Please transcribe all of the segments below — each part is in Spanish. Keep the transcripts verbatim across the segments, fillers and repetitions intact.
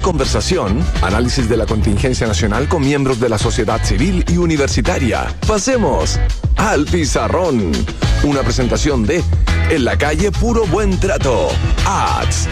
conversación, análisis de la contingencia nacional con miembros de la sociedad civil y universitaria. Pasemos al Pizarrón. Una presentación de En la calle Puro Buen Trato. Ads.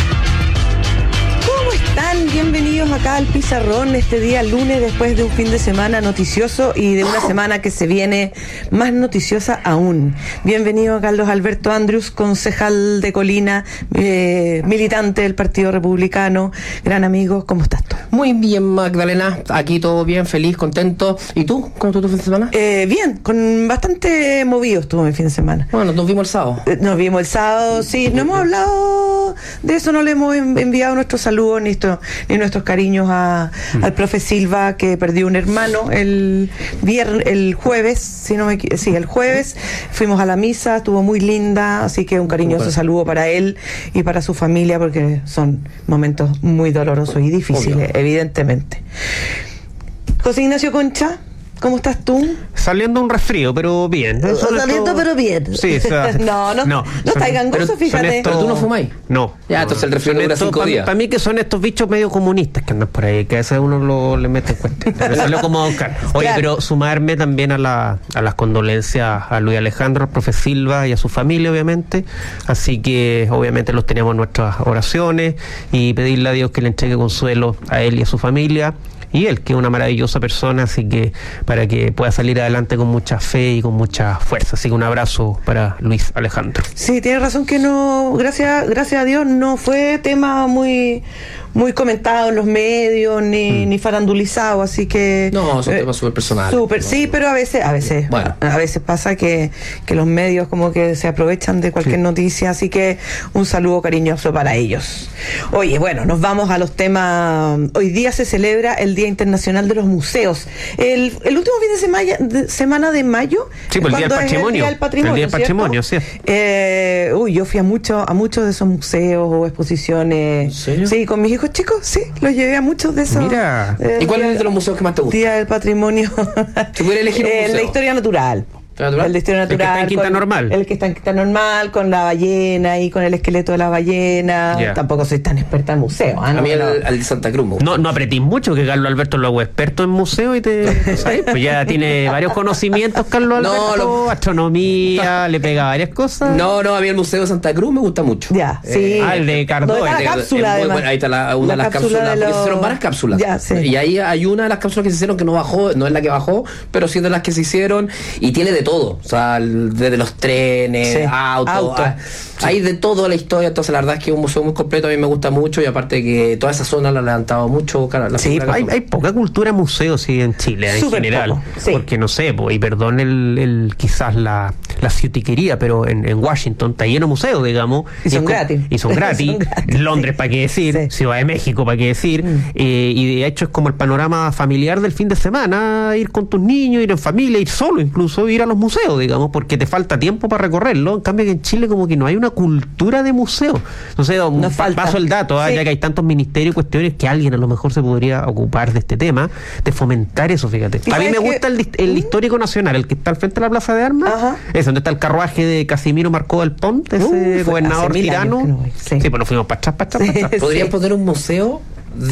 ¿Cómo están? Bienvenidos acá al Pizarrón este día lunes después de un fin de semana noticioso y de una semana que se viene más noticiosa aún. Bienvenido a Carlos Alberto Andrews, concejal de Colina, eh, militante del Partido Republicano, gran amigo. ¿Cómo estás tú? Muy bien, Magdalena. Aquí todo bien, feliz, contento. ¿Y tú? ¿Cómo estuvo tu fin de semana? Eh, bien, con bastante movido estuvo mi fin de semana. Bueno, nos vimos el sábado. Eh, nos vimos el sábado, sí. No hemos hablado de eso, no le hemos enviado nuestros saludos ni, esto, ni nuestros cariños a, mm. al profe Silva, que perdió un hermano el viernes, el jueves, si no me sí, el jueves fuimos a la misa, estuvo muy linda, así que un cariñoso Super. saludo para él y para su familia, porque son momentos muy dolorosos y difíciles, Obvio. evidentemente. José Ignacio Concha, ¿cómo estás tú? Saliendo un resfrío, pero bien. Saliendo, esto... pero bien. Sí, o sea, no, no, no, no está gangoso, fíjate. Estos... ¿Pero tú no fumáis? No. Ya, no, entonces el resfrío dura cinco pa, días. Para mí que son estos bichos medio comunistas que andan por ahí, que a veces uno lo, le mete en cuenta. Me salió como a buscar. Oye, claro. Pero sumarme también a, la, a las condolencias a Luis Alejandro, al profe Silva y a su familia, obviamente. Así que, obviamente, los tenemos en nuestras oraciones y pedirle a Dios que le entregue consuelo a él y a su familia. Y él, que es una maravillosa persona, así que para que pueda salir adelante con mucha fe y con mucha fuerza. Así que un abrazo para Luis Alejandro. Sí, tiene razón que no, gracias, gracias a Dios, no fue tema muy muy comentado en los medios, ni, mm. ni farandulizado, así que... No, son eh, temas súper personales. Súper, ¿no? Sí, pero a veces, a veces, bueno. a, a veces pasa que, que los medios como que se aprovechan de cualquier sí. noticia, así que un saludo cariñoso para ellos. Oye, bueno, nos vamos a los temas. Hoy día se celebra el Día Internacional de los Museos. El, el último fin de semana de, semana de mayo, sí, pues el Día del Patrimonio. El Día del Patrimonio, el Día del Patrimonio, sí. Eh, uy, yo fui a muchos a muchos de esos museos o exposiciones. ¿En serio? Sí, con mis hijos chicos, sí, los llevé a muchos de esos. Mira. Eh, ¿Y cuál es de los museos que más te gusta? Día del Patrimonio. ¿Se pudiera elegir un museo? El de Historia Natural. ¿Natural? El de Historia Natural. El que está en Quinta con, Normal. El que está en Quinta Normal, con la ballena y con el esqueleto de la ballena. Yeah. Tampoco soy tan experta en museo. ¿eh? A no, mí no. el, el de Santa Cruz. No, no apretís mucho, que Carlos Alberto lo hago experto en museo y te... ¿sabes? Pues ya tiene varios conocimientos, Carlos Alberto. No, lo... astronomía, le pega varias cosas. No, no, a mí el Museo de Santa Cruz me gusta mucho. Ya, sí. Eh, ah, el de Cardó. No, la cápsula, muy bueno. Ahí está la, una la de las cápsulas. cápsula de los... Porque se hicieron varias cápsulas. Ya, sí. Y ahí hay una de las cápsulas que se hicieron que no bajó, no es la que bajó, pero sí es de las que se hicieron. Y tiene de todo. O sea, desde los trenes, sí. autos. Auto. a, sí. Hay de todo la historia. Entonces, la verdad es que es un museo muy completo. A mí me gusta mucho. Y aparte que toda esa zona la ha levantado mucho. La sí, hay, hay poca cultura de museo, sí, en Chile, Super en general. Poco, sí. Porque no sé, pues, y perdón el, el quizás la, la ciutiquería, pero en, en Washington está lleno de museos, digamos. Y son y gratis. Y son gratis. son gratis Londres, sí. para qué decir. Sí. Ciudad de México, para qué decir. Mm. Eh, y de hecho es como el panorama familiar del fin de semana. Ir con tus niños, ir en familia, ir solo incluso, ir a los museos, digamos, porque te falta tiempo para recorrerlo. En cambio que en Chile como que no hay una cultura de museo. No sé, no paso el dato, sí. ¿eh? Ya que hay tantos ministerios y cuestiones que alguien a lo mejor se podría ocupar de este tema, de fomentar eso, fíjate. A mí me gusta el, el histórico nacional, el que está al frente de la Plaza de Armas. Ajá. Es donde está el carruaje de Casimiro Marcó del Ponte, ese uh, gobernador tirano. No sí. sí, pues nos fuimos para atrás, para atrás, sí, para atrás. Podrían sí. poner un museo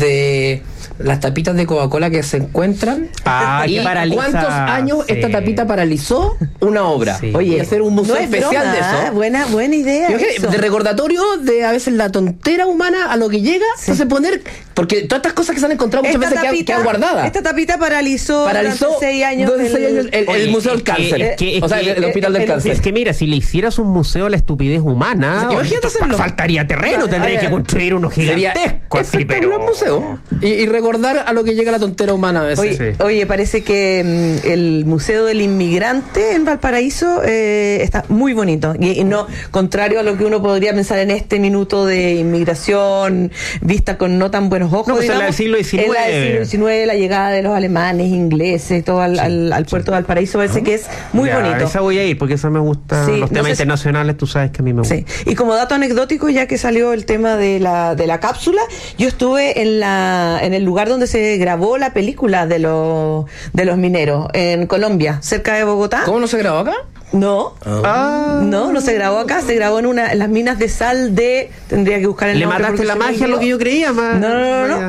de las tapitas de Coca-Cola que se encuentran. Ah, y cuántos años sí. esta tapita paralizó una obra. Sí. Oye, y hacer un museo no especial broma, de eso. Buena, buena idea. Eso. De recordatorio de a veces la tontera humana a lo que llega. Sí. Entonces poner, porque todas estas cosas que se han encontrado muchas esta veces tapita, quedan, quedan guardadas. Esta tapita paralizó, paralizó durante seis años, el, seis años el, oye, el Museo del Cáncer. Es que, es o sea, que, el, el Hospital del es, Cáncer. Es que mira, si le hicieras un museo a la estupidez humana, o sea, imagínate hacerlo. Faltaría terreno, tendría que construir unos gigantescos. Sería espectacular museo. Y, y recordar a lo que llega la tontera humana a veces. Oye, sí. oye parece que mm, el Museo del Inmigrante en Valparaíso eh, está muy bonito. Y, y no, contrario a lo que uno podría pensar en este minuto de inmigración, vista con no tan buenos ojos. No, pues digamos, es la del siglo diecinueve. Es la del siglo diecinueve, la llegada de los alemanes, ingleses, todo al, sí, al, al puerto sí. de Valparaíso, parece que es muy ya, bonito. Esa voy a ir, porque esa me gusta. Sí, los no temas sé internacionales, tú sabes que a mí me gusta. Sí. Y como dato anecdótico, ya que salió el tema de la, de la cápsula, yo estuve en la en el lugar donde se grabó la película de los de los mineros, en Colombia, cerca de Bogotá. ¿Cómo no se grabó acá? No, ah. no, no se grabó acá, se grabó en una en las minas de sal de, tendría que buscar el Le nombre. mataste la magia a lo que yo creía, más. No, no, no, no.